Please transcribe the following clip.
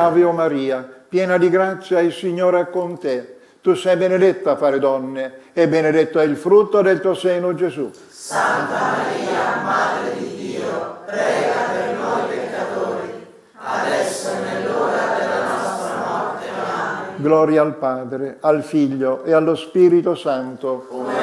Ave Maria, piena di grazia, il Signore è con te. Tu sei benedetta fra le donne e benedetto è il frutto del tuo seno, Gesù. Santa Maria, Madre di Dio, prega per noi peccatori, adesso e nell'ora della nostra morte. Amen. Gloria al Padre, al Figlio e allo Spirito Santo. Come